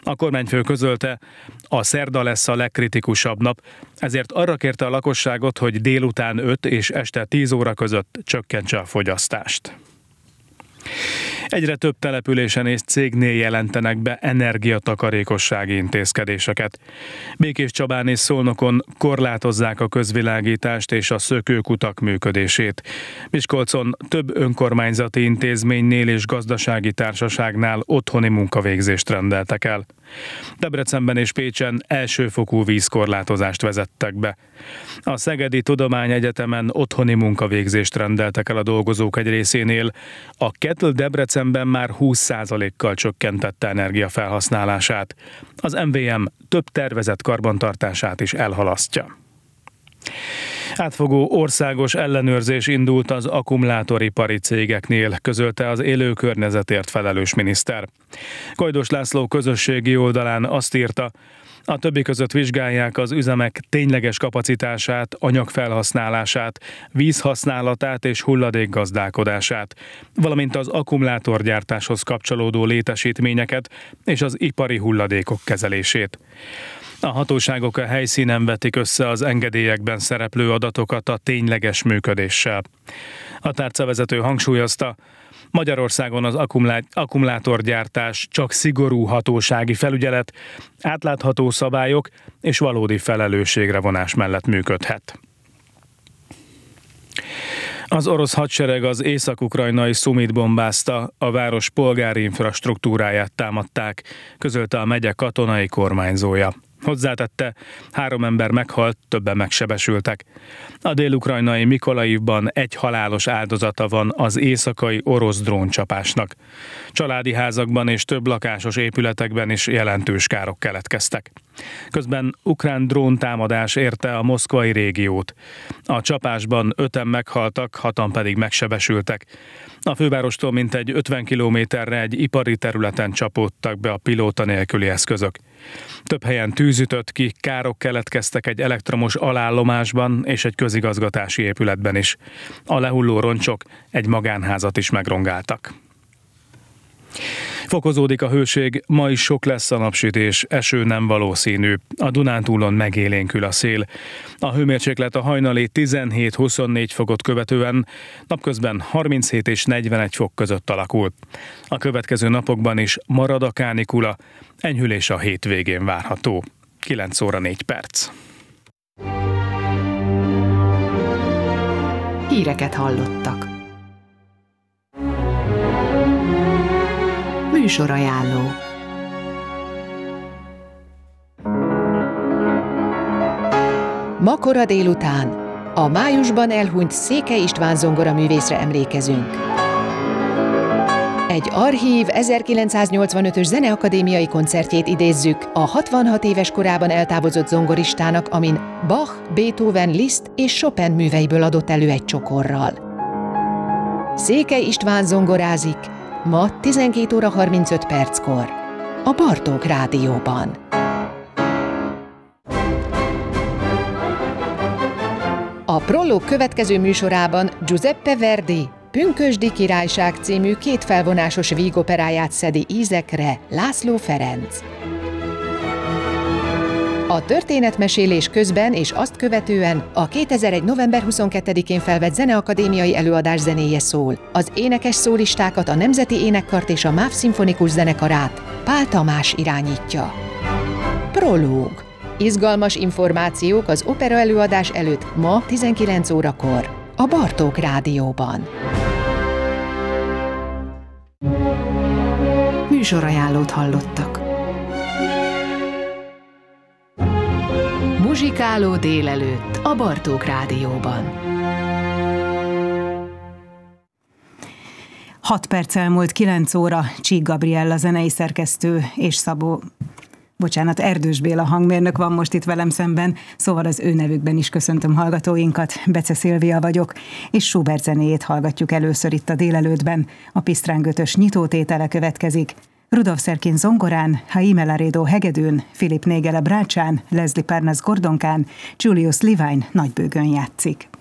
A kormányfő közölte, a szerda lesz a legkritikusabb nap, ezért arra kérte a lakosságot, hogy délután 5 és este 10 óra között csökkentse a fogyasztást. Egyre több településen és cégnél jelentenek be energiatakarékossági intézkedéseket. Békéscsabán és Szolnokon korlátozzák a közvilágítást és a szökőkutak működését. Miskolcon több önkormányzati intézménynél és gazdasági társaságnál otthoni munkavégzést rendeltek el. Debrecenben és Pécsen elsőfokú vízkorlátozást vezettek be. A Szegedi Tudományegyetemen otthoni munkavégzést rendeltek el a dolgozók egy részénél. A Kettle Debrecenben már 20%-kal csökkentette energiafelhasználását. Az MVM több tervezett karbantartását is elhalasztja. Átfogó országos ellenőrzés indult az akkumulátoripari cégeknél, közölte az élő környezetért felelős miniszter. Kajdos László közösségi oldalán azt írta, a többi között vizsgálják az üzemek tényleges kapacitását, anyagfelhasználását, vízhasználatát és hulladékgazdálkodását, valamint az akkumulátorgyártáshoz kapcsolódó létesítményeket és az ipari hulladékok kezelését. A hatóságok a helyszínen vetik össze az engedélyekben szereplő adatokat a tényleges működéssel. A tárcavezető hangsúlyozta, Magyarországon az akkumulátorgyártás csak szigorú hatósági felügyelet, átlátható szabályok és valódi felelősségre vonás mellett működhet. Az orosz hadsereg az észak-ukrajnai Szumit bombázta, a város polgári infrastruktúráját támadták, közölte a megye katonai kormányzója. Hozzátette, 3 ember meghalt, többen megsebesültek. A dél-ukrajnai Mikolajivban egy halálos áldozata van az éjszakai orosz dróncsapásnak. Családi házakban és több lakásos épületekben is jelentős károk keletkeztek. Közben ukrán dróntámadás érte a moszkvai régiót. A csapásban 5-en meghaltak, 6-an pedig megsebesültek. A fővárostól mintegy 50 kilométerre egy ipari területen csapódtak be a pilóta nélküli eszközök. Több helyen tűz ütött ki, károk keletkeztek egy elektromos alállomásban és egy közigazgatási épületben is. A lehulló roncsok egy magánházat is megrongáltak. Fokozódik a hőség, ma is sok lesz a napsütés, eső nem valószínű. A Dunántúlon megélénkül a szél. A hőmérséklet a hajnali 17-24 fokot követően napközben 37 és 41 fok között alakul. A következő napokban is marad a kánikula, enyhülés a hétvégén várható. 9 óra 4 perc. Híreket hallottak. Műsorajánló. Ma kora délután a májusban elhunyt Székely István zongoraművészre emlékezünk. Egy archív 1985-ös zeneakadémiai koncertjét idézzük a 66 éves korában eltávozott zongoristának, amin Bach, Beethoven, Liszt és Chopin műveiből adott elő egy csokorral. Székely István zongorázik ma 12 óra 35 perckor a Bartók Rádióban. A Prolog következő műsorában Giuseppe Verdi Pünkösdi királyság című 2 felvonásos vígoperáját szedi ízekre László Ferenc. A történetmesélés közben és azt követően a 2001. november 22-én felvett Zeneakadémiai előadás zenéje szól. Az énekes szólistákat, a Nemzeti Énekkart és a MÁV Szimfonikus Zenekarát Pál Tamás irányítja. Prológ. Izgalmas információk az opera előadás előtt ma 19 órakor a Bartók Rádióban. Műsorajánlót hallottak. Muzsikáló délelőtt a Bartók Rádióban. 6 perc elmúlt 9 óra, Csík Gabriella zenei szerkesztő és Erdős Béla hangmérnök van most itt velem szemben, szóval az ő nevükben is köszöntöm hallgatóinkat. Bece Szilvia vagyok, és Schubert zenéjét hallgatjuk először itt a délelőttben. A Pisztrán 5-ös nyitótétele következik. Rudolf Serkin zongorán, Jaime Laredo hegedűn, Philip Nagel brácsán, Leslie Parnas gordonkán, Julius Levine nagybőgön játszik.